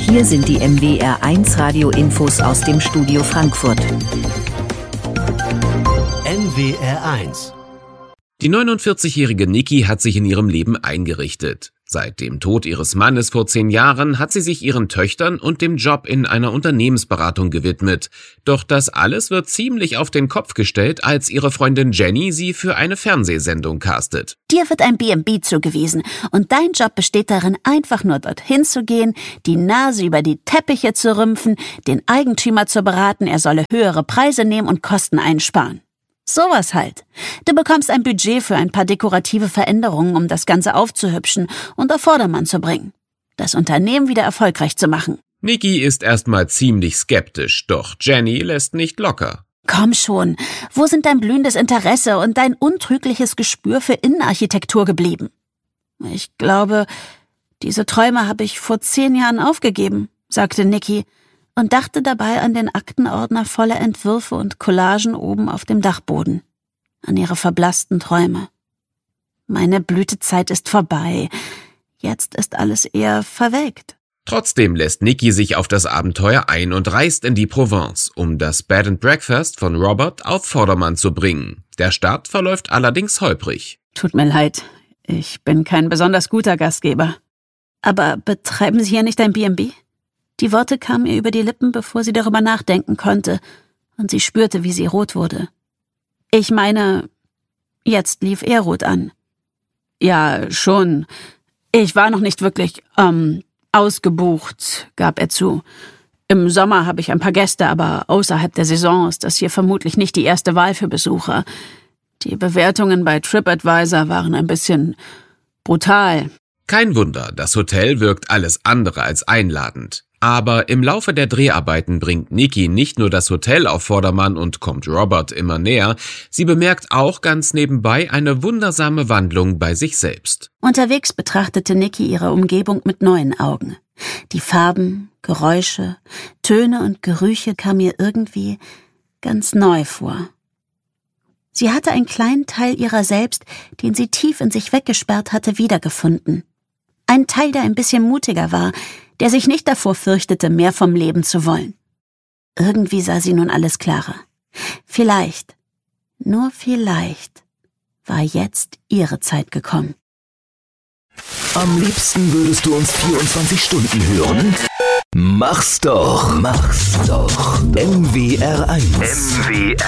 hier sind die MWR1 Radio-Infos aus dem Studio Frankfurt. MWR1. Die 49-jährige Nikki hat sich in ihrem Leben eingerichtet. Seit dem Tod ihres Mannes vor 10 Jahren hat sie sich ihren Töchtern und dem Job in einer Unternehmensberatung gewidmet. Doch das alles wird ziemlich auf den Kopf gestellt, als ihre Freundin Jenny sie für eine Fernsehsendung castet. Dir wird ein B&B zugewiesen und dein Job besteht darin, einfach nur dorthin zu gehen, die Nase über die Teppiche zu rümpfen, den Eigentümer zu beraten, er solle höhere Preise nehmen und Kosten einsparen. Sowas halt. Du bekommst ein Budget für ein paar dekorative Veränderungen, um das Ganze aufzuhübschen und auf Vordermann zu bringen. Das Unternehmen wieder erfolgreich zu machen. Nikki ist erstmal ziemlich skeptisch, doch Jenny lässt nicht locker. Komm schon, wo sind dein blühendes Interesse und dein untrügliches Gespür für Innenarchitektur geblieben? Ich glaube, diese Träume habe ich vor 10 Jahren aufgegeben, sagte Nikki und dachte dabei an den Aktenordner voller Entwürfe und Collagen oben auf dem Dachboden. An ihre verblassten Träume. Meine Blütezeit ist vorbei. Jetzt ist alles eher verwelkt. Trotzdem lässt Nikki sich auf das Abenteuer ein und reist in die Provence, um das Bed and Breakfast von Robert auf Vordermann zu bringen. Der Start verläuft allerdings holprig. Tut mir leid, ich bin kein besonders guter Gastgeber. Aber betreiben Sie hier nicht ein B&B? Die Worte kamen ihr über die Lippen, bevor sie darüber nachdenken konnte, und sie spürte, wie sie rot wurde. Ich meine, jetzt lief er rot an. Ja, schon. Ich war noch nicht wirklich, ausgebucht, gab er zu. Im Sommer habe ich ein paar Gäste, aber außerhalb der Saison ist das hier vermutlich nicht die erste Wahl für Besucher. Die Bewertungen bei TripAdvisor waren ein bisschen brutal. Kein Wunder, das Hotel wirkt alles andere als einladend. Aber im Laufe der Dreharbeiten bringt Nikki nicht nur das Hotel auf Vordermann und kommt Robert immer näher, sie bemerkt auch ganz nebenbei eine wundersame Wandlung bei sich selbst. Unterwegs betrachtete Nikki ihre Umgebung mit neuen Augen. Die Farben, Geräusche, Töne und Gerüche kamen ihr irgendwie ganz neu vor. Sie hatte einen kleinen Teil ihrer selbst, den sie tief in sich weggesperrt hatte, wiedergefunden. Ein Teil, der ein bisschen mutiger war, der sich nicht davor fürchtete, mehr vom Leben zu wollen. Irgendwie sah sie nun alles klarer. Vielleicht, nur vielleicht, war jetzt ihre Zeit gekommen. Am liebsten würdest du uns 24 Stunden hören? Mach's doch. MWR1.